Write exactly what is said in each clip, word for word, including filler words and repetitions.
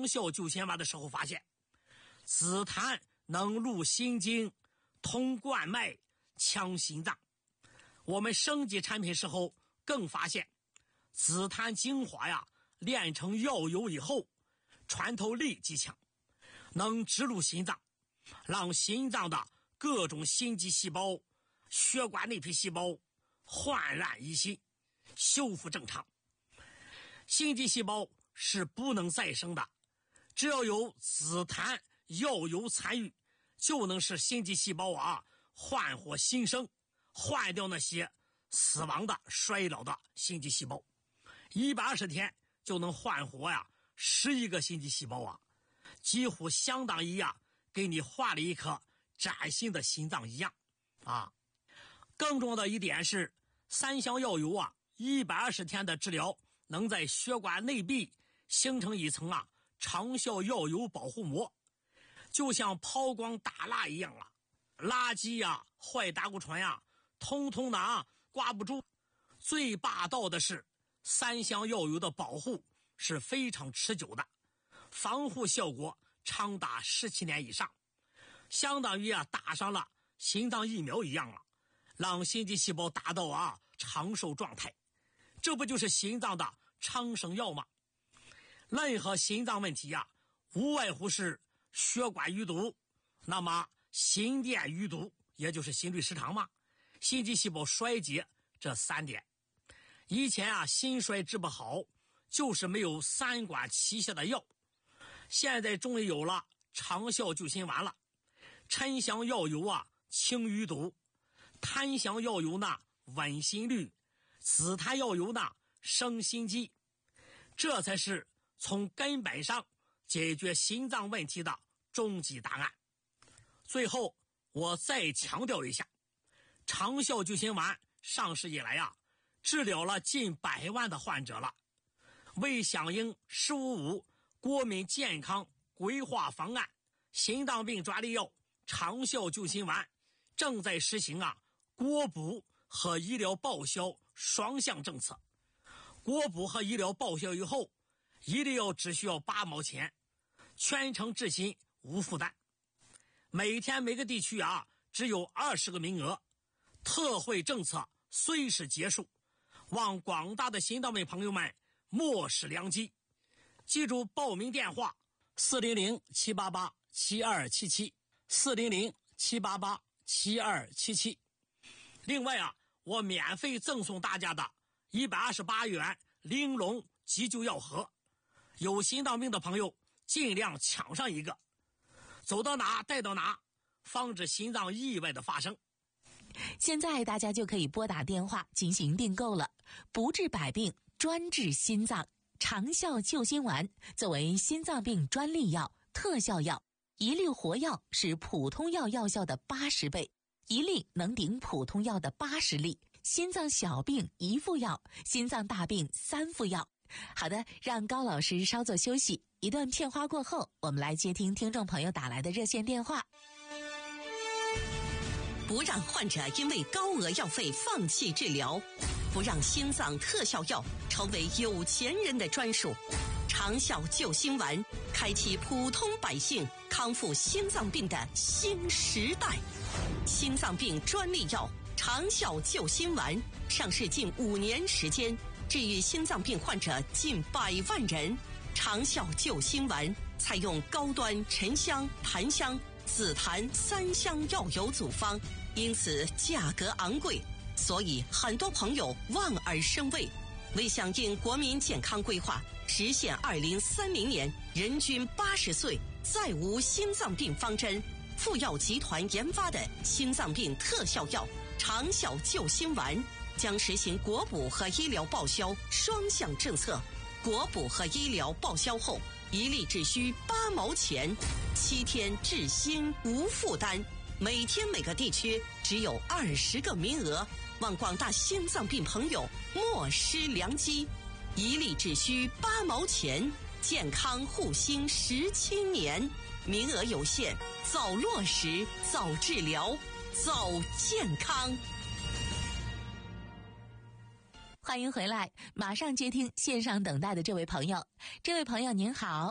长效救心丸的时候发现，紫檀能入心经，通冠脉，强心脏。我们升级产品时候更发现，紫檀精华呀炼成药油以后，穿透力极强，能植入心脏，让心脏的各种心肌细胞、血管内皮细胞焕然一新，修复正常。心肌细胞是不能再生的，只要有紫檀药油参与，就能使心肌细胞啊焕活新生，换掉那些死亡的衰老的心肌细胞。一百二十天就能焕活呀十一个心肌细胞啊，几乎相当于呀给你换了一颗崭新的心脏一样啊。更重要的一点是，三香药油啊一百二十天的治疗，能在血管内壁形成一层啊长效药油保护膜，就像抛光打蜡一样啊，垃圾呀、坏胆固醇呀，通通的啊挂不住。最霸道的是，三香药油的保护是非常持久的，防护效果长达十七年以上，相当于啊打上了心脏疫苗一样了，让心肌细胞达到啊长寿状态。这不就是心脏的长生药吗？任何心脏问题呀、啊，无外乎是血管淤堵，那么心电淤堵，也就是心律失常嘛，心肌细胞衰竭，这三点。以前啊，心衰治不好，就是没有三管齐下的药。现在终于有了长效救心丸了。沉香药油啊，清淤堵；檀香药油呢，稳心率；紫檀药油呢，生心肌。这才是从根本上解决心脏问题的终极答案。最后，我再强调一下，长效救心丸上市以来啊，治疗了近百万的患者了。为响应十五五国民健康规划方案，心脏病专利药长效救心丸正在实行啊国补和医疗报销双向政策。国补和医疗报销以后，一粒药只需要八毛钱，全程执行无负担。每天每个地区啊只有二十个名额，特惠政策随时结束，望广大的心脏病朋友们莫视良机。记住报名电话四零零七八八七二七七 四零零七八八七二七七。另外啊，我免费赠送大家的一百二十八元玲珑急救药盒，有心脏病的朋友尽量抢上一个，走到哪带到哪，防止心脏意外的发生。 现在大家就可以拨打电话进行订购了，不治百病，专治心脏。长效救心丸作为心脏病专利药、特效药，一粒活药是普通药药效的八十倍，一粒能顶普通药的八十粒。心脏小病一副药，心脏大病三副药。好的，让高老师稍作休息，一段片花过后，我们来接听听众朋友打来的热线电话。 不让患者因为高额药费放弃治疗，不让心脏特效药成为有钱人的专属。长效救心丸开启普通百姓康复心脏病的新时代。心脏病专利药长效救心丸上市近五年时间，治愈心脏病患者近百万人。长效救心丸采用高端沉香、檀香、紫檀三香药油组方，因此价格昂贵，所以很多朋友望而生畏。为响应国民健康规划，实现二零三零年人均八十岁再无心脏病方针，富药集团研发的心脏病特效药长效救心丸将实行国补和医疗报销双向政策。国补和医疗报销后，一粒只需八毛钱，七天治心无负担。每天每个地区只有二十个名额，望广大心脏病朋友莫失良机。一粒只需八毛钱，健康护心十七年，名额有限，早落实，早治疗，早健康。 欢迎回来，马上接听线上等待的这位朋友。这位朋友您好。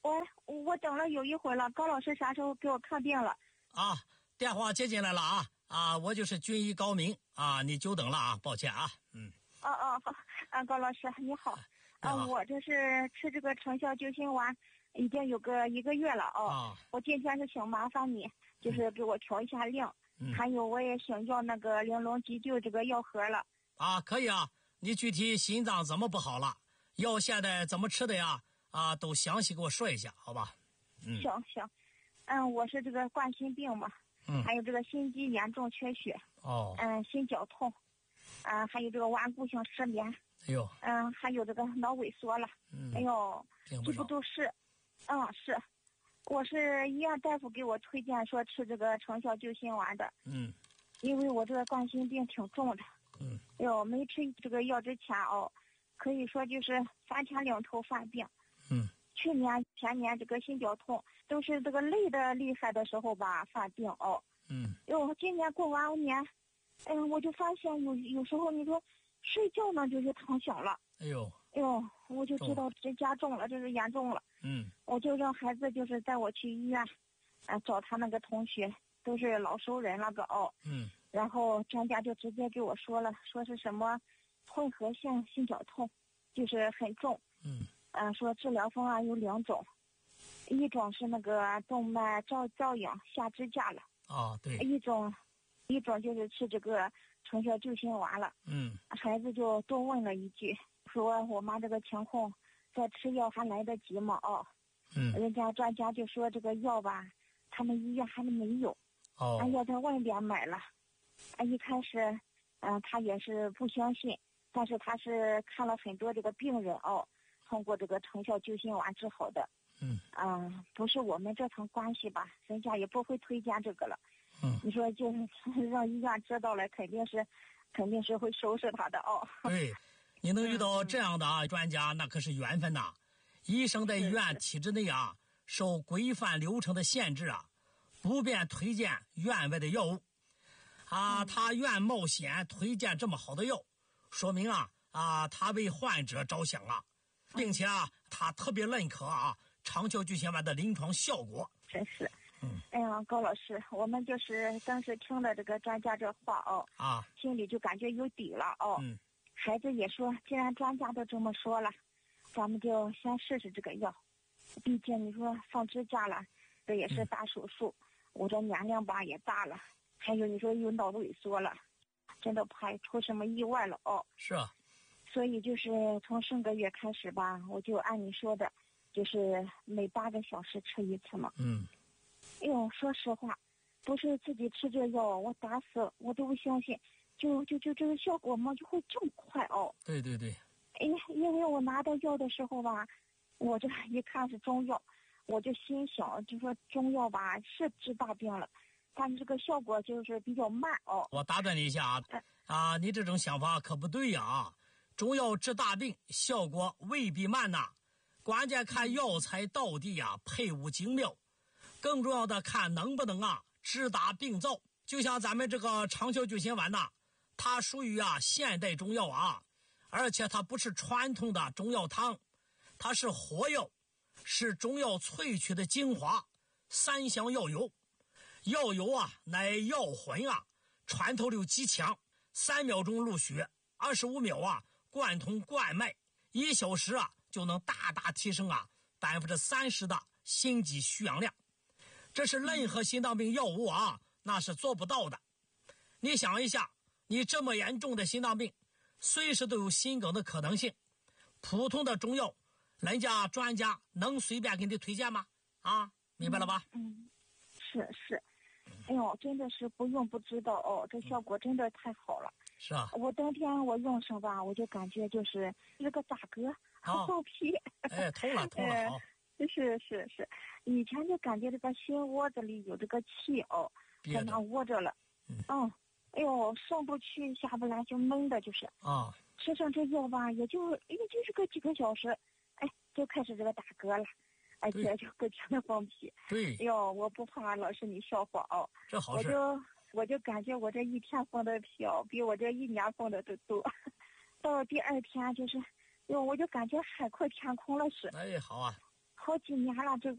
喂，我等了有一会了，高老师啥时候给我看病了？ 啊，电话接进来了啊啊，我就是军医高明啊，你久等了啊，抱歉啊，嗯。 哦哦好，啊，高老师你好，啊，我这是吃这个成效救心丸，已经有个一个月了哦。 啊、 我今天是想麻烦你，就是给我调一下令， 嗯、 还有我也想要那个玲珑急救这个药盒了。 啊，可以啊，你具体心脏怎么不好了？药现在怎么吃的呀？啊，都详细给我说一下，好吧？嗯。 行行，嗯，我是这个冠心病嘛， 嗯， 还有这个心肌严重缺血， 哦， 嗯，心绞痛，啊，还有这个顽固性失眠， 哎呦， 嗯，还有这个脑萎缩了， 嗯， 哎呦，这不都是，嗯，是，我是医院大夫给我推荐说吃这个成效救心丸的， 嗯， 因为我这个冠心病挺重的， 嗯， 哎呦，没吃这个药之前哦，可以说就是三天两头犯病， 嗯。 去年前年这个心绞痛都是这个累的厉害的时候吧犯病哦。 嗯。 哟，今年过完年，哎呀，我就发现有有时候你说睡觉呢就是疼醒了。 哎呦。 哎呦，我就知道这加重了，这是严重了。 嗯。 我就让孩子就是带我去医院，呃，找他那个同学，都是老熟人那个哦。 嗯。 然后专家就直接给我说了，说是什么混合性心绞痛，就是很重。 嗯。 嗯、呃，说治疗方案有两种，一种是那个动脉造造影下支架了， 啊、哦、对， 一种，一种就是吃这个成效救心丸了。 嗯， 孩子就多问了一句，说我妈这个情况，再吃药还来得及吗？哦， 嗯， 人家专家就说这个药吧，他们医院还没有， 哦， 俺要在外边买了。啊，一开始，嗯、呃，他也是不相信，但是他是看了很多这个病人哦。通过这个成效救心丸治好的， 嗯， 啊、呃，不是我们这层关系吧，人家也不会推荐这个了， 嗯， 你说就是让医院知道了，肯定是，肯定是会收拾他的哦。 对，你能遇到这样的啊专家，那可是缘分呐。医生在医院体制内啊，受规范流程的限制啊，不便推荐院外的药物，啊，他愿冒险推荐这么好的药，说明啊啊，他为患者着想啊。并且啊，他特别认可啊长效救心丸的临床效果。 真是， 嗯， 哎呀，高老师，我们就是当时听了这个专家这话哦， 啊， 心里就感觉有底了哦。 嗯， 孩子也说，既然专家都这么说了，咱们就先试试这个药。毕竟你说放支架了，这也是大手术，嗯、我这年龄吧也大了，还有你说有脑萎缩了，真的怕出什么意外了哦。 是啊。 所以就是从上个月开始吧，我就按你说的，就是每八个小时吃一次嘛。 嗯。 哎呦，说实话，不是自己吃这药，我打死我都不相信，就就就这个效果嘛就会这么快哦。 对对对。 哎，因为我拿到药的时候吧，我这一看是中药，我就心想，就说中药吧是治大病了，但是这个效果就是比较慢哦。 我打断你一下啊，嗯、啊，你这种想法可不对呀啊！中药治大病，效果未必慢呐，关键看药材到底呀、啊、配伍精妙，更重要的看能不能啊治大病灶。就像咱们这个长效救心丸呐，它属于啊现代中药啊，而且它不是传统的中药汤，它是活药，是中药萃取的精华，三香药油。药油啊乃药混啊，穿透力极强，三秒钟入血，二十五秒啊贯通冠脉，一小时啊就能大大提升啊百分之三十的心肌需氧量，这是任何心脏病药物啊那是做不到的。你想一下，你这么严重的心脏病，随时都有心梗的可能性，普通的中药，人家专家能随便给你推荐吗？啊，明白了吧？ 嗯，嗯是是，哎呦，真的是不用不知道哦，这效果真的太好了。 是啊， 我当天我用上吧，我就感觉就是这个打嗝和放屁， 哎，通了通了，好， 是是是，以前就感觉这个心窝子里有这个气哦，在那窝着了， 嗯， 嗯，哎呦，上不去下不来，就闷的，就是啊， 吃上这药吧，也就也就是个几个小时，哎，就开始这个打嗝了，而且就不停的放屁， 对， 哎呦，我不怕老师你笑话哦， 这好事， 我就。我就感觉我这一天放的屁哦，比我这一年放的都多。到了第二天就是，哟，我就感觉海阔天空了似。 哎，好啊。 好几年了，这个。